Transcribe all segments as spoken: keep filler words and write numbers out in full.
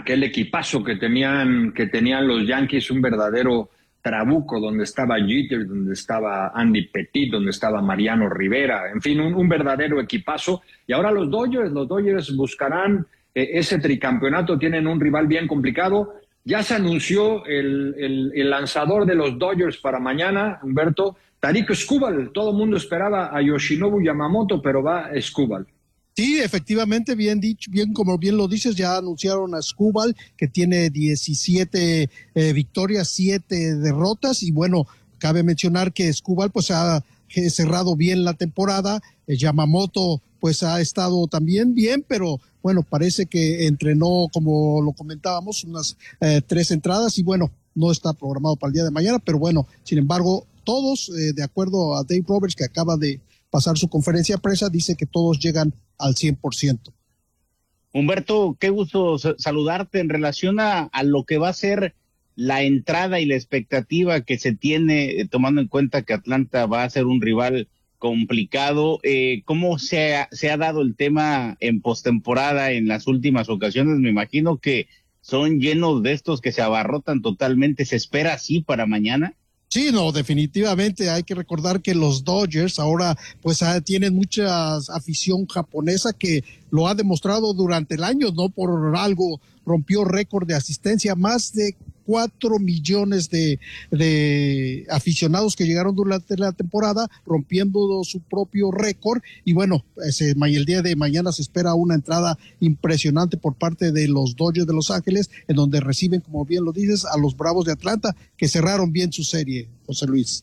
aquel equipazo que tenían, que tenían los Yankees, un verdadero trabuco, donde estaba Jeter, donde estaba Andy Pettit, donde estaba Mariano Rivera, en fin, un, un verdadero equipazo. Y ahora los Dodgers, los Dodgers buscarán eh, ese tricampeonato, tienen un rival bien complicado. Ya se anunció el, el, el lanzador de los Dodgers para mañana, Humberto, Tarik Skubal. Todo el mundo esperaba a Yoshinobu Yamamoto, pero va Skubal. Sí, efectivamente, bien dicho, bien como bien lo dices, ya anunciaron a Skubal, que tiene diecisiete eh, victorias, siete derrotas, y bueno, cabe mencionar que Skubal pues ha cerrado bien la temporada, eh, Yamamoto pues ha estado también bien, pero bueno, parece que entrenó, como lo comentábamos, unas eh, tres entradas, y bueno, no está programado para el día de mañana, pero bueno, sin embargo, todos, eh, de acuerdo a Dave Roberts, que acaba de pasar su conferencia de prensa, dice que todos llegan al cien por ciento. Humberto, qué gusto saludarte en relación a, a lo que va a ser la entrada y la expectativa que se tiene, eh, tomando en cuenta que Atlanta va a ser un rival complicado. Eh, ¿Cómo se ha, se ha dado el tema en postemporada en las últimas ocasiones? Me imagino que son llenos de estos que se abarrotan totalmente. ¿Se espera así para mañana? Sí, no, definitivamente hay que recordar que los Dodgers ahora pues tienen mucha afición japonesa que lo ha demostrado durante el año, no por algo rompió récord de asistencia, más de cuatro millones de, de aficionados que llegaron durante la temporada, rompiendo su propio récord, y bueno, ese, el día de mañana se espera una entrada impresionante por parte de los Dodgers de Los Ángeles, en donde reciben, como bien lo dices, a los Bravos de Atlanta, que cerraron bien su serie, José Luis.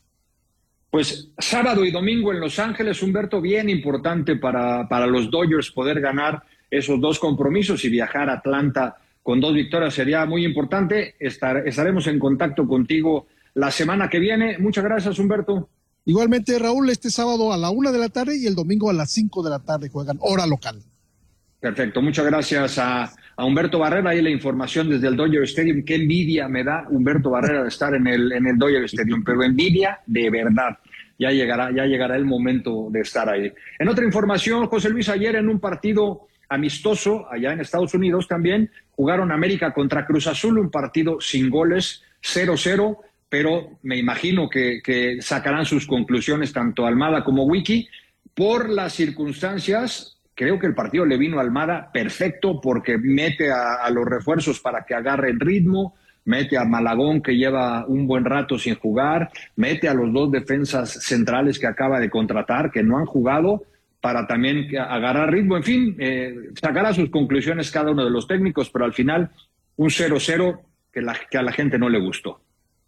Pues sábado y domingo en Los Ángeles, Humberto, bien importante para, para los Dodgers poder ganar esos dos compromisos y viajar a Atlanta con dos victorias sería muy importante. Estar, estaremos en contacto contigo la semana que viene. Muchas gracias, Humberto. Igualmente, Raúl, este sábado a la una de la tarde y el domingo a las cinco de la tarde juegan, hora local. Perfecto, muchas gracias a, a Humberto Barrera. Ahí la información desde el Dodger Stadium. Qué envidia me da Humberto Barrera de estar en el, en el Dodger Stadium, pero envidia de verdad. Ya llegará, ya llegará el momento de estar ahí. En otra información, José Luis, ayer en un partido amistoso allá en Estados Unidos también jugaron América contra Cruz Azul, un partido sin goles, cero cero, pero me imagino que, que sacarán sus conclusiones tanto Almada como Wiki. Por las circunstancias, creo que el partido le vino a Almada perfecto porque mete a, a los refuerzos para que agarren ritmo, mete a Malagón, que lleva un buen rato sin jugar, mete a los dos defensas centrales que acaba de contratar, que no han jugado, para también agarrar ritmo. En fin, eh, sacará sus conclusiones cada uno de los técnicos, pero al final un cero cero que, la, que a la gente no le gustó.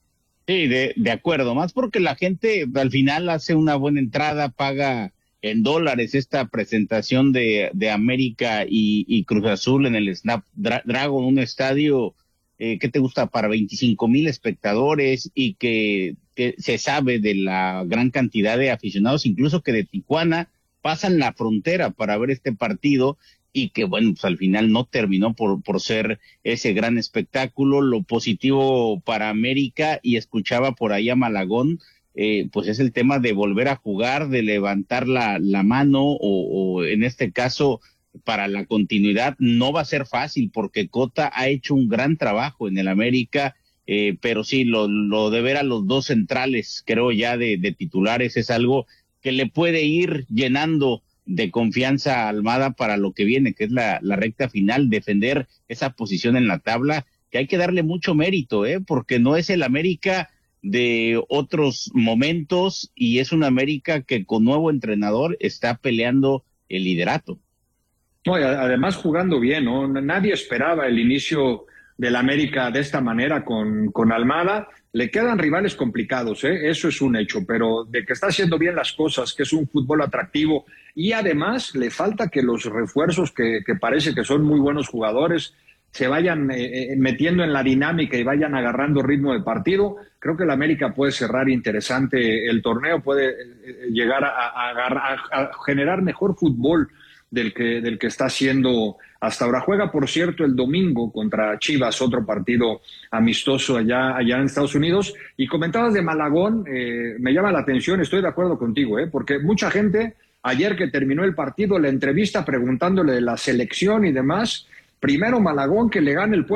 Sí, de, de acuerdo, más porque la gente al final hace una buena entrada, paga en dólares esta presentación de, de América y, y Cruz Azul en el Snapdragon, un estadio eh, que te gusta para veinticinco mil espectadores y que, que se sabe de la gran cantidad de aficionados, incluso que de Tijuana pasan la frontera para ver este partido y que, bueno, pues al final no terminó por, por ser ese gran espectáculo. Lo positivo para América, y escuchaba por ahí a Malagón, eh, pues es el tema de volver a jugar, de levantar la, la mano o, o en este caso para la continuidad. No va a ser fácil porque Cota ha hecho un gran trabajo en el América, eh, pero sí, lo, lo de ver a los dos centrales, creo ya de, de titulares, es algo que le puede ir llenando de confianza a Almada para lo que viene, que es la, la recta final, defender esa posición en la tabla, que hay que darle mucho mérito, ¿eh? Porque no es el América de otros momentos y es un América que con nuevo entrenador está peleando el liderato. No, y además jugando bien, ¿no? Nadie esperaba el inicio del América de esta manera con, con Almada. Le quedan rivales complicados, ¿eh? Eso es un hecho, pero de que está haciendo bien las cosas, que es un fútbol atractivo, y además le falta que los refuerzos, que, que parece que son muy buenos jugadores, se vayan eh, metiendo en la dinámica y vayan agarrando ritmo de partido. Creo que el América puede cerrar interesante el torneo, puede eh, llegar a, a, a, a generar mejor fútbol del que, del que está haciendo hasta ahora. Juega, por cierto, el domingo contra Chivas, otro partido amistoso allá, allá en Estados Unidos. Y comentabas de Malagón, eh, me llama la atención, estoy de acuerdo contigo, eh, porque mucha gente, ayer que terminó el partido, la entrevista preguntándole de la selección y demás, primero Malagón que le gane el puesto